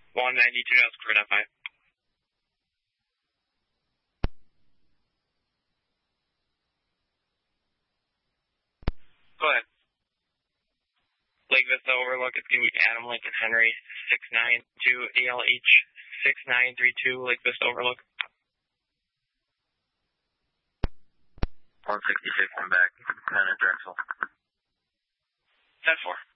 192.5. Go ahead. Lake Vista Overlook, it's going to be Adam Lincoln Henry, 692 ALH, 6932, Lake Vista Overlook. 166 and back, 10 at Drexel. 10-4.